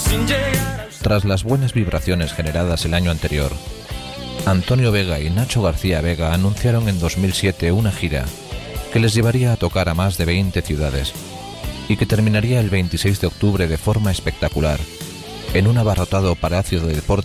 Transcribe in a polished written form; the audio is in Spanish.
Tras las buenas vibraciones generadas el año anterior, Antonio Vega y Nacho García Vega anunciaron en 2007 una gira que les llevaría a tocar a más de 20 ciudades y que terminaría el 26 de octubre de forma espectacular en un abarrotado Palacio de Deportes